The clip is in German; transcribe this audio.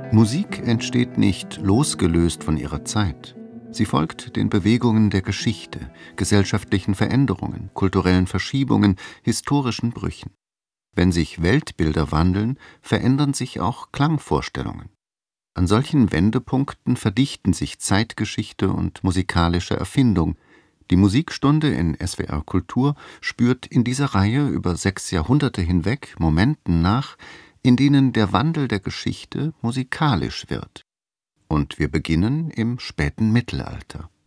Musik entsteht nicht losgelöst von ihrer Zeit. Sie folgt den Bewegungen der Geschichte, gesellschaftlichen Veränderungen, kulturellen Verschiebungen, historischen Brüchen. Wenn sich Weltbilder wandeln, verändern sich auch Klangvorstellungen. An solchen Wendepunkten verdichten sich Zeitgeschichte und musikalische Erfindung. Die Musikstunde in SWR Kultur spürt in dieser Reihe über 6 Jahrhunderte hinweg Momenten nach, in denen der Wandel der Geschichte musikalisch wird. Und wir beginnen im späten Mittelalter.